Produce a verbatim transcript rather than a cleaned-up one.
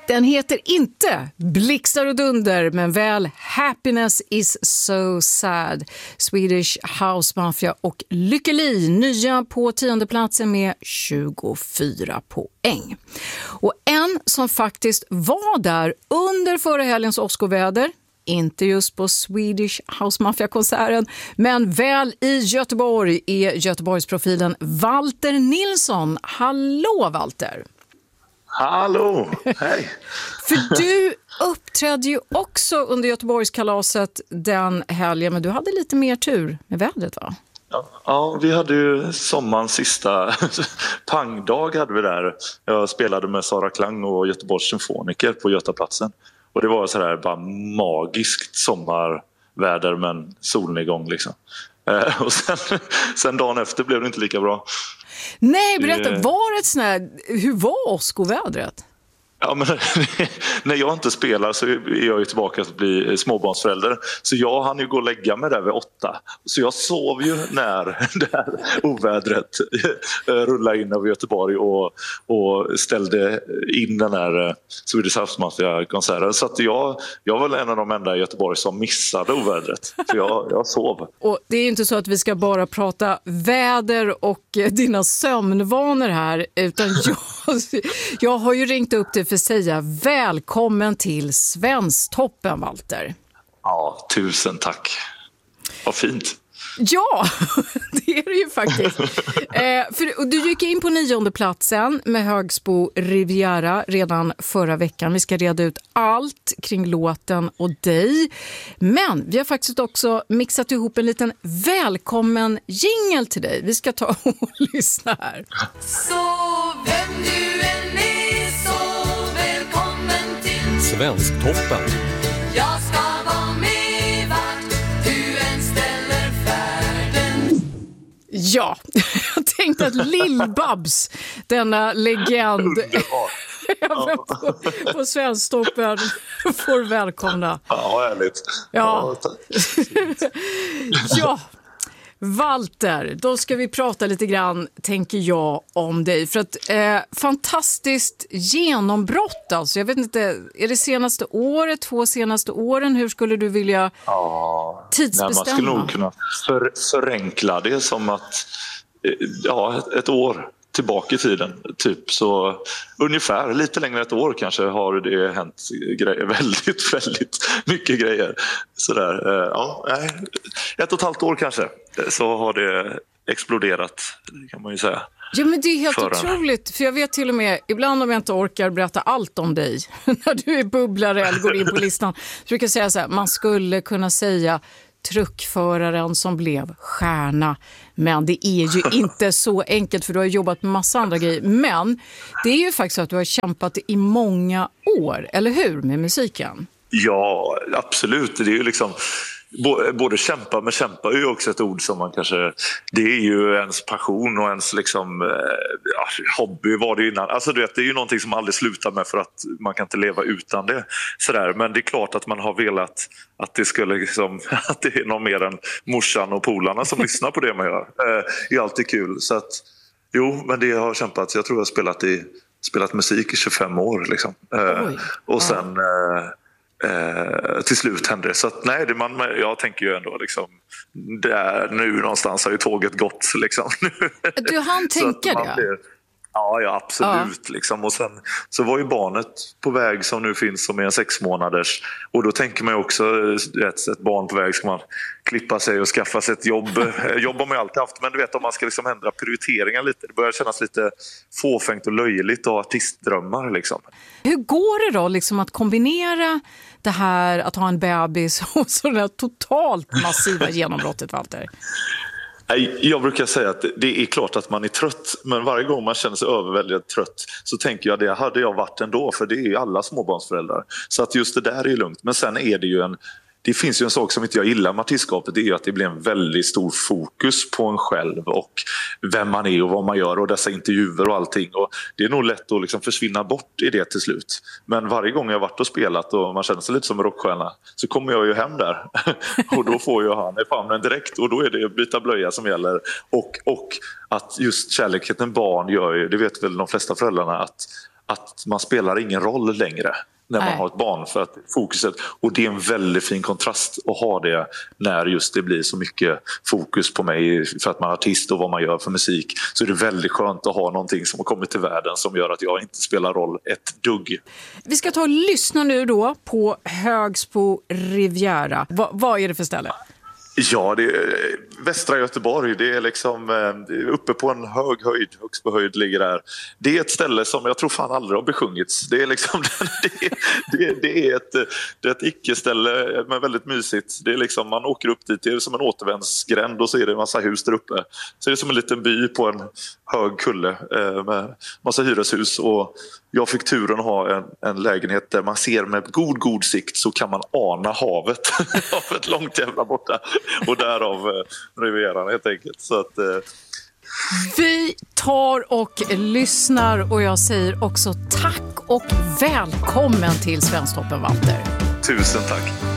Den heter inte Blixtar och dunder, men väl Happiness is so sad. Swedish House Mafia och Lykke Li, nya på tionde platsen med tjugofyra poäng. Och en som faktiskt var där under förra helgens Oscarväder, inte just på Swedish House Mafia-konserten, men väl i Göteborg, är Göteborgsprofilen Walter Nilsson. Hallå Walter! Hallå, hej! För du uppträdde ju också under Göteborgskalaset den helgen, men du hade lite mer tur med vädret, va? Ja, ja, vi hade ju sommarens sista pangdag hade vi där. Jag spelade med Sara Klang och Göteborgs symfoniker på Götaplatsen. Och det var så där bara magiskt sommarväder med en solnedgång liksom. Eh, och sen, sen dagen efter blev det inte lika bra. Nej, berätta, var det ett sån här, hur var Oscarvädret? Ja, men när jag inte spelar så är jag ju tillbaka att bli småbarnsförälder. Så jag hann ju gå och lägga mig där vid åtta. Så jag sov ju när det här ovädret rullade in över Göteborg och, och ställde in den här Swedish House Mafia-konserten. Så att jag, jag var en av de enda i Göteborg som missade ovädret. För jag, jag sov. Och det är ju inte så att vi ska bara prata väder och dina sömnvanor här. Utan jag, jag har ju ringt upp till för att säga välkommen till Svensktoppen, Walter. Ja, tusen tack. Vad fint. Ja, det är det ju faktiskt. eh, för, och du gick in på nionde platsen med Högsbo Riviera redan förra veckan. Vi ska reda ut allt kring låten och dig. Men vi har faktiskt också mixat ihop en liten välkommen jingle till dig. Vi ska ta och lyssna här. Så vem du än är, så välkommen till Svensktoppen. Jag ska vara med vart du än ställer färden. Ja, jag tänkte att Lill-Babs, denna legend även på, på Svensktoppen, får välkomna. Ja, härligt. Ja, ja, ja. Walter, då ska vi prata lite grann, tänker jag, om dig. För att eh, fantastiskt genombrott alltså. Jag vet inte, är det senaste året, två senaste åren? Hur skulle du vilja ja, tidsbestämma? Nej, man skulle nog kunna för, förenkla det som att ja, ett, ett år tillbaka i tiden, typ, så ungefär, lite längre ett år kanske har det hänt grejer, väldigt, väldigt mycket grejer. Sådär, ja, nej, ett och ett halvt år kanske, så har det exploderat, kan man ju säga. Ja, men det är helt Förrän. otroligt, för jag vet till och med, ibland om jag inte orkar berätta allt om dig, när du är bubblare eller går in på listan, så brukar jag säga så här, man skulle kunna säga truckföraren som blev stjärna. Men det är ju inte så enkelt, för du har jobbat med massa andra grejer. Men det är ju faktiskt så att du har kämpat i många år, eller hur, med musiken? Ja, absolut. Det är ju liksom både kämpa, men kämpa är ju också ett ord som man kanske, det är ju ens passion och ens liksom ja, hobby var det innan. Alltså du vet, det är ju någonting som aldrig slutar med, för att man kan inte leva utan det. Sådär. Men det är klart att man har velat att det skulle liksom, att det är någon mer än morsan och polarna som lyssnar på det man gör. Det är alltid kul. Så att, jo, men det har kämpat. Jag tror jag har spelat, i, spelat musik i tjugofem år liksom. Oj. Och sen Eh, till slut hände det. Så att, nej, det man, jag tänker ju ändå liksom, det är, nu någonstans har ju tåget gått liksom. Du hann tänka det? Blir, ja, ja, absolut. Ja. Liksom. Och sen så var ju barnet på väg som nu finns, som är en sex månaders. Och då tänker man ju också, ett, ett barn på väg ska man klippa sig och skaffa sig ett jobb. Jobb har man ju alltid haft, men du vet, om man ska liksom ändra prioriteringar lite. Det börjar kännas lite fåfängt och löjligt och artistdrömmar liksom. Hur går det då liksom att kombinera det här, att ha en bebis och sådär totalt massiva genombrottet, Walter? Jag brukar säga att det är klart att man är trött, men varje gång man känner sig överväldigt trött så tänker jag, det hade jag varit ändå, för det är ju alla småbarnsföräldrar. Så att just det där är ju lugnt. Men sen är det ju en, det finns ju en sak som inte jag gillar med artistskapet, det är ju att det blir en väldigt stor fokus på en själv och vem man är och vad man gör och dessa intervjuer och allting. Och det är nog lätt att liksom försvinna bort i det till slut. Men varje gång jag har varit och spelat och man känner sig lite som en rockstjärna, så kommer jag ju hem där och då får jag han i famnen direkt, och då är det byta blöja som gäller. Och, och att just kärleken barn gör ju, det vet väl de flesta föräldrarna, att att man spelar ingen roll längre när man Nej. har ett barn, för att fokuset, och det är en väldigt fin kontrast att ha det när just det blir så mycket fokus på mig för att man är artist och vad man gör för musik, så är det väldigt skönt att ha någonting som har kommit till världen som gör att jag inte spelar roll ett dugg. Vi ska ta och lyssna nu då på Högsbo Riviera. Va, vad är det för ställe? Ja, det är västra Göteborg. Det är liksom eh, uppe på en hög höjd, högst på höjd ligger där. Det är ett ställe som jag tror fan aldrig har besjungits. Det är liksom det är, det, det är ett det är ett icke-ställe, men väldigt mysigt. Det är liksom, man åker upp dit, det är som en återvändsgränd och så är det en massa hus där uppe. Så det är som en liten by på en hög kulle eh, med massa hyreshus, och jag fick turen att ha en, en lägenhet där man ser med god, god sikt så kan man ana havet. Havet långt jävla borta. Och därav eh, Rivieran helt enkelt. Så att, eh... Vi tar och lyssnar, och jag säger också tack och välkommen till Svensktoppen, Walter. Tusen tack.